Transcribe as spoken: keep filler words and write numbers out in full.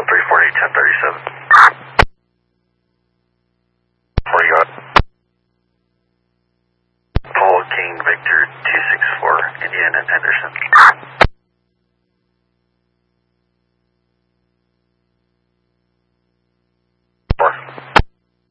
three four eight, ten thirty-seven. Where you at? Paul King Victor two six four, Indiana Henderson.